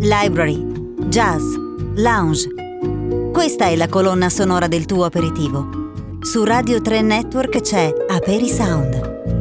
library, jazz, lounge. Questa è la colonna sonora del tuo aperitivo. Su Radio 3 Network c'è Aperi Sound.